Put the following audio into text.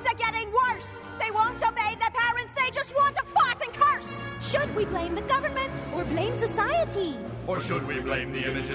are getting worse. They won't obey their parents, they just want to fight and curse. Should we blame the government or blame society? Or should we blame the images